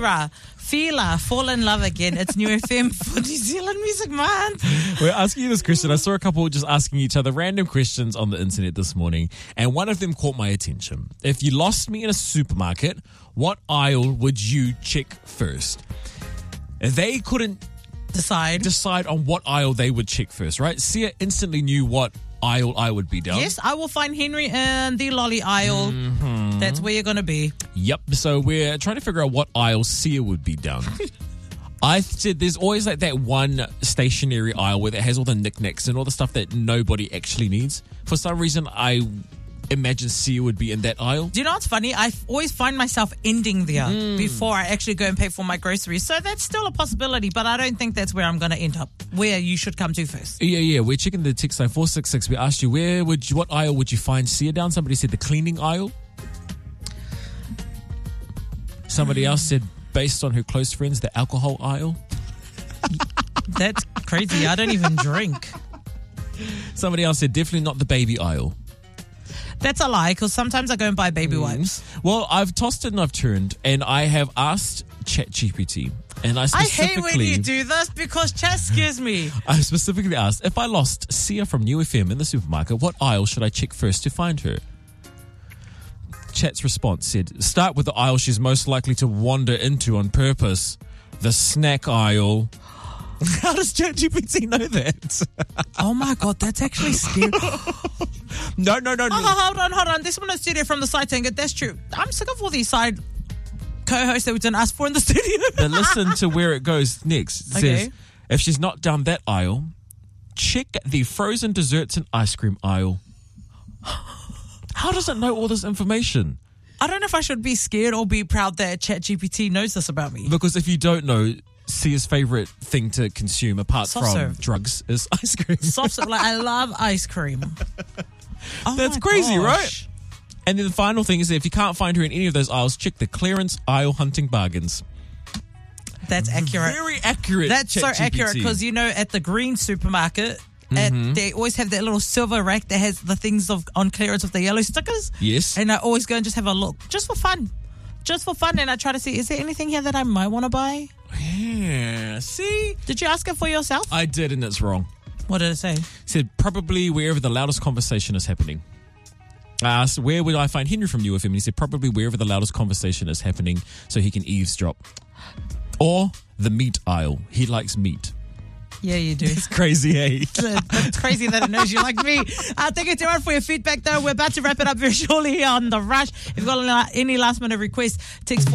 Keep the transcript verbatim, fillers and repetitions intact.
Fira, Fila, fall in love again. It's New F M for New Zealand Music Month. We're asking you this question. I saw a couple just asking each other random questions on the internet this morning, and one of them caught my attention. If you lost me in a supermarket, what aisle would you check first? They couldn't Decide. decide on what aisle they would check first, right? Sia instantly knew what aisle I would be down. Yes, I will find Henry in the lolly aisle. Mm-hmm. That's where you're going to be. Yep. So we're trying to figure out what aisle Sia would be down. I said there's always like that one stationary aisle where it has all the knickknacks and all the stuff that nobody actually needs. For some reason, I imagine Sia would be in that aisle. Do you know what's funny? I always find myself ending there mm. before I actually go and pay for my groceries. So that's still a possibility, but I don't think that's where I'm going to end up, where you should come to first. Yeah, yeah. We're checking the text line four six six. We asked you, where would you, what aisle would you find Sia down? Somebody said the cleaning aisle. Somebody else said, based on her close friends, the alcohol aisle. That's crazy. I don't even drink. Somebody else said, definitely not the baby aisle. That's a lie, because sometimes I go and buy baby mm. wipes. Well, I've tossed it and I've turned, and I have asked ChatGPT, and I specifically... I hate when you do this, because chat scares me. I specifically asked, if I lost Sia from New F M in the supermarket, what aisle should I check first to find her? Chat's response said, start with the aisle she's most likely to wander into on purpose, the snack aisle. How does ChatGPT know that? Oh my God, that's actually scary. no, no, no, no. Oh, hold on, hold on. This one is studio from the side saying it. That's true. I'm sick of all these side co-hosts that we didn't ask for in the studio. Now listen to where it goes next. It okay. says, if she's not down that aisle, check the frozen desserts and ice cream aisle. How does it know all this information? I don't know if I should be scared or be proud that ChatGPT knows this about me. Because if you don't know, Sia's favourite thing to consume apart Soft from serve. drugs is ice cream. Soft serve. Like, I love ice cream. Oh That's crazy, gosh. right? And then the final thing is that if you can't find her in any of those aisles, check the clearance aisle hunting bargains. That's accurate. Very accurate. That's so ChatGPT. accurate, because, you know, at the green supermarket, Mm-hmm. at, they always have that little silver rack that has the things of on clearance of the yellow stickers. Yes. And I always go and just have a look, just for fun. Just for fun. And I try to see, is there anything here that I might want to buy? Yeah. See? Did you ask it for yourself? I did, and it's wrong. What did it say? It said, probably wherever the loudest conversation is happening. I asked, where would I find Henry from U F M? And he said, probably wherever the loudest conversation is happening so he can eavesdrop. Or the meat aisle. He likes meat. Yeah, you do. It's crazy, eh? It's crazy that it knows you like me. Uh, thank you, Darren, for your feedback, though. We're about to wrap it up very shortly here on The Rush. If you've got any last minute requests, text